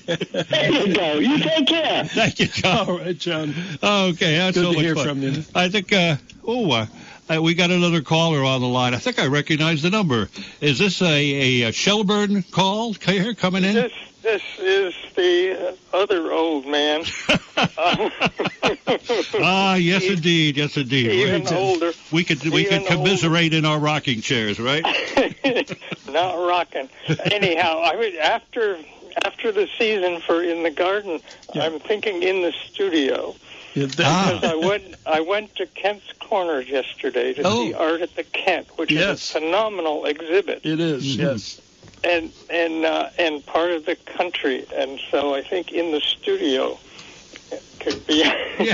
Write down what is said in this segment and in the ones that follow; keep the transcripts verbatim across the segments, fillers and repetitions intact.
There you go. You take care. Thank you, John. All right, John. Okay, that's Good so to much hear fun. from you. I think, uh, oh, uh, uh, we got another caller on the line. I think I recognize the number. Is this a, a Shelburne call here coming in? This this is the other old man. Ah, yes, indeed, yes, indeed. Even Right. older. We could we Even could commiserate in our rocking chairs, right? Not rocking. Anyhow, I was after after the season for In the Garden. Yeah. I'm thinking in the studio. Yeah, that- Ah. Because I went, I went to Kent's Corners yesterday to Oh. see Art at the Kent, which Yes. is a phenomenal exhibit, It is, yes. and and uh, and part of the country. And so I think in the studio could be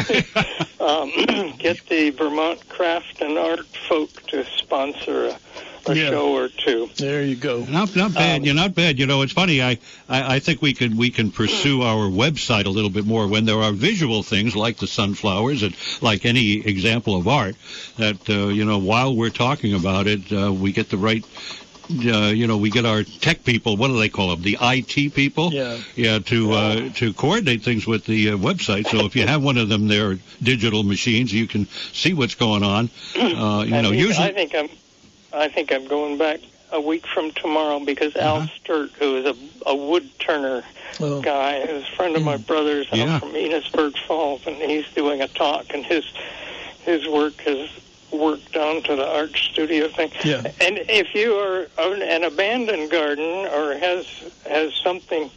um, get the Vermont Craft and Art folk to sponsor a, a Yeah. show or two. There you go. Not not bad. Um, You're not bad. You know, it's funny. I, I, I think we can we can pursue our website a little bit more when there are visual things like the sunflowers and like any example of art that uh, you know while we're talking about it, uh, we get the right. Uh, you know, we get our tech people. What do they call them? The I T people. Yeah. Yeah. To uh, to coordinate things with the uh, website. So if you have one of them, their digital machines, you can see what's going on. Uh, you I know, think, usually. I think I'm, I think I'm going back a week from tomorrow because Al Uh-huh. Sturt, who is a, a wood turner Oh. guy, is a friend of my brother's. Yeah. I'm from Enosburg Falls, and he's doing a talk, and his his work has worked down to the art studio thing. Yeah. And if you are an an abandoned garden or has has something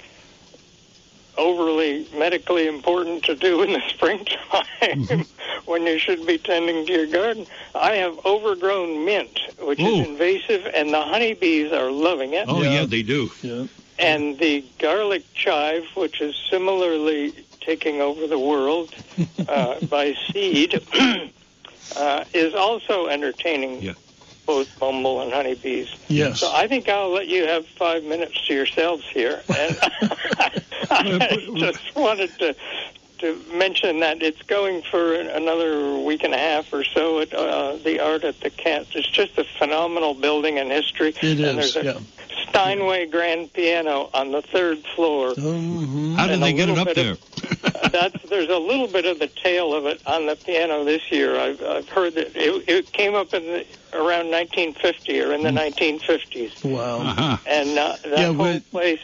overly medically important to do in the springtime when you should be tending to your garden, I have overgrown mint, which Ooh. is invasive, and the honeybees are loving it. Oh Yeah. yeah, they do. Yeah. And the garlic chive, which is similarly taking over the world uh, by seed, uh, is also entertaining Yeah. both bumble and honeybees. Yes. So I think I'll let you have five minutes to yourselves here. And I just wanted to to mention that it's going for another week and a half or so at uh, the Art at the Kent. It's just a phenomenal building and history. It and is, there's a yeah. Steinway grand piano on the third floor. Mhm. How did And they a get it little up bit there? of- That's there's a little bit of the tail of it on the piano this year. I've, I've heard that it, it came up in the, around nineteen fifty or in the nineteen fifties, Wow. Uh-huh. and uh, that Yeah, whole but- place.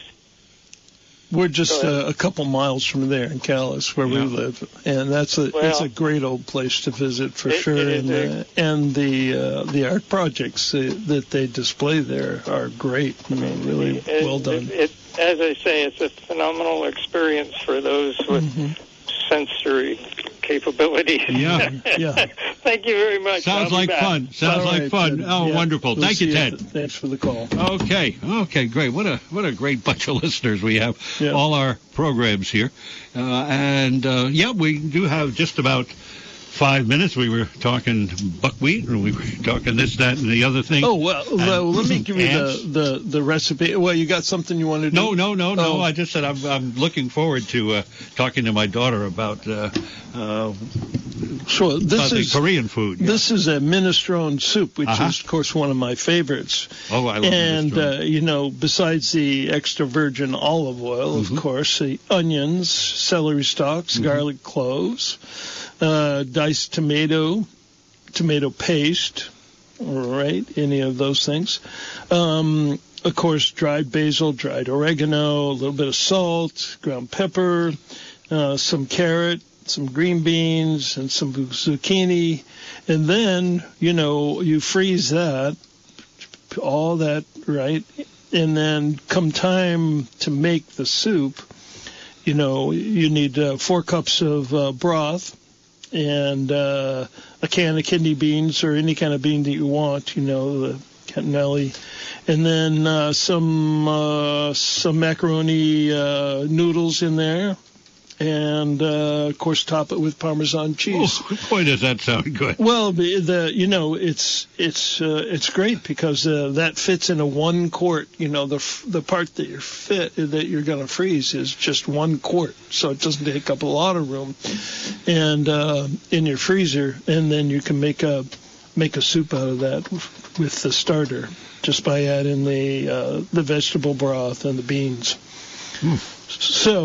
We're just Go ahead. uh, a couple miles from there in Calais, where we Yeah. live, and that's a Well, it's a great old place to visit for it- sure. it is and a- uh, and the uh, the art projects uh, that they display there are great. I mean, really It, well done. It, it, as I say, it's a phenomenal experience for those with Mhm. sensory capabilities. Yeah. Yeah. Thank you very much. Sounds I'll be like back. fun. Sounds All like right, fun. Ted. Oh, Yeah. wonderful. We'll Thank you, see Ted. Thanks for the call. Okay, okay, great. What a what a great bunch of listeners we have. Yeah. All our programs here, uh, and uh, yeah, we do have just about five minutes. We were talking buckwheat, and we were talking this, that, and the other thing. Oh well, well let me give you ants. the, the, the recipe. Well, you got something you want to do? No, no, no, no. Oh. I just said I'm I'm looking forward to uh, talking to my daughter about uh, uh, Sure. This about the is Korean food. this is a minestrone soup, which Uh-huh. is of course one of my favorites. Oh, I love And minestrone. uh, you know, besides the extra virgin olive oil, Mhm. of course, the onions, celery stalks, Mhm. garlic cloves, uh, diced tomato, tomato paste, all right, any of those things. Um, of course, dried basil, dried oregano, a little bit of salt, ground pepper, uh, some carrot, some green beans, and some zucchini. And then, you know, you freeze that, all that, right? And then come time to make the soup, you know, you need uh, four cups of uh, broth and uh, a can of kidney beans or any kind of bean that you want, you know, the catanelli, and then uh, some uh, some macaroni uh, noodles in there, and uh, of course top it with Parmesan cheese. Oh, boy, does that sound good. Well, the, the you know it's it's uh, it's great because uh, that fits in a one quart. You know the f- the part that you're fit that you're going to freeze is just one quart, so it doesn't take up a lot of room, and uh, in your freezer, and then you can make a make a soup out of that with the starter just by adding the uh, the vegetable broth and the beans. So